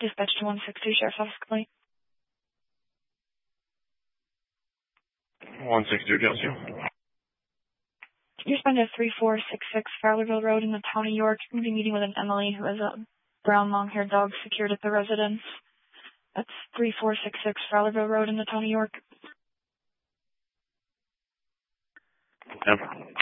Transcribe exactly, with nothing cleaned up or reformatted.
Dispatch to one sixty, Sheriff's Office Complaint. one sixty, Chelsea. You respond to three four six six Fowlerville Road in the town of York. You're going to be meeting with an Emily who has a brown long-haired dog secured at the residence. That's three four six six Fowlerville Road in the town of York. Yep.